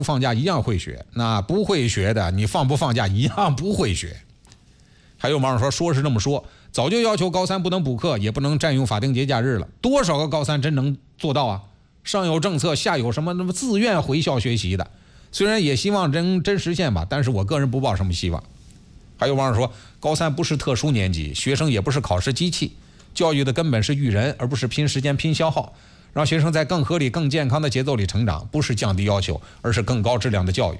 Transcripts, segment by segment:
放假一样会学，那不会学的你放不放假一样不会学。还有网友说是这么说，早就要求高三不能补课，也不能占用法定节假日了，多少个高三真能做到啊？上有政策，下有什么那么自愿回校学习的，虽然也希望真实现吧，但是我个人不抱什么希望。还有网友说，高三不是特殊年级，学生也不是考试机器，教育的根本是育人，而不是拼时间拼消耗，让学生在更合理更健康的节奏里成长，不是降低要求，而是更高质量的教育。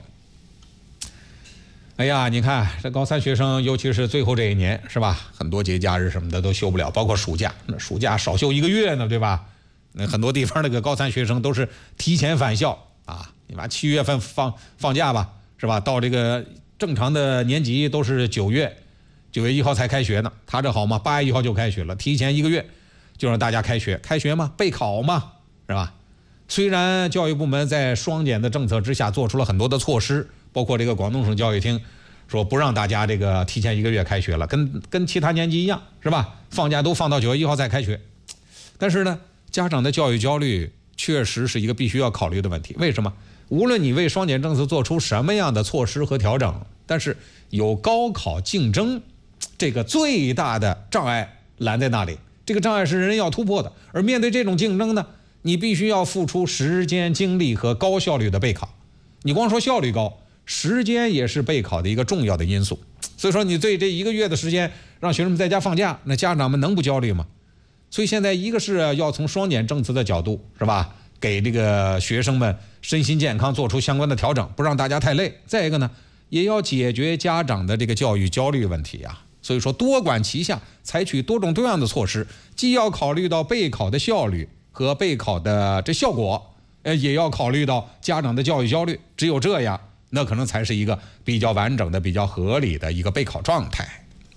哎呀，你看这高三学生，尤其是最后这一年，是吧？很多节假日什么的都休不了，包括暑假，那暑假少休1个月呢，对吧？那很多地方那个高三学生都是提前返校啊，你把7月份放假吧，是吧？到这个正常的年级都是9月1号才开学呢，他这好嘛，8月1号就开学了，提前1个月就让大家开学嘛，备考嘛，是吧？虽然教育部门在双减的政策之下做出了很多的措施，包括这个广东省教育厅说不让大家这个提前1个月开学了，跟其他年级一样，是吧？放假都放到9月1号再开学。但是呢，家长的教育焦虑确实是一个必须要考虑的问题。为什么？无论你为双减政策做出什么样的措施和调整，但是有高考竞争这个最大的障碍拦在那里，这个障碍是人要突破的。而面对这种竞争呢，你必须要付出时间、精力和高效率的备考。你光说效率高，时间也是备考的一个重要的因素。所以说你对这1个月的时间让学生们在家放假，那家长们能不焦虑吗？所以现在一个是要从双减政策的角度，是吧，给这个学生们身心健康做出相关的调整，不让大家太累。再一个呢，也要解决家长的这个教育焦虑问题啊。所以说多管齐下，采取多种多样的措施，既要考虑到备考的效率和备考的这效果，也要考虑到家长的教育焦虑。只有这样，那可能才是一个比较完整的、比较合理的一个备考状态。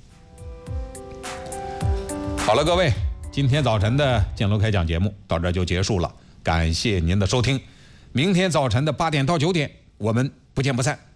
好了，各位，今天早晨的建楼开讲节目到这就结束了，感谢您的收听。明天早晨的8点到9点，我们不见不散。